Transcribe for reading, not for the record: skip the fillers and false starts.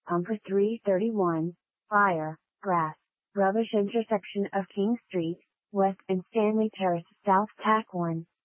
Pumper 331, Fire, Grass, Rubbish intersection of King Street, West and Stanley Terrace South TAC 1.